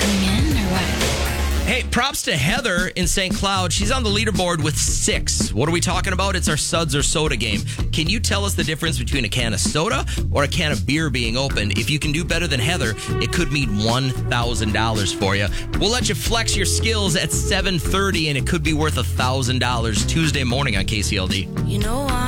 coming in or what? Hey, props to Heather in St. Cloud. She's on the leaderboard with 6. What are we talking about? It's our Suds or Soda game. Can you tell us the difference between a can of soda or a can of beer being opened? If you can do better than Heather, it could mean $1,000 for you. We'll let you flex your skills at 7:30, and it could be worth $1,000 Tuesday morning on KCLD. You know